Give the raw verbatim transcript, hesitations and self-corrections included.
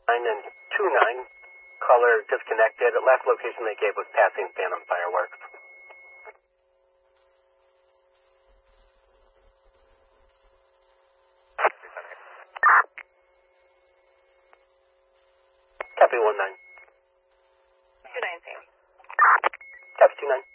nine and two nine. Caller disconnected. The last location they gave was passing Phantom Fireworks. Copy one nine. two nine, same. Copy two nine.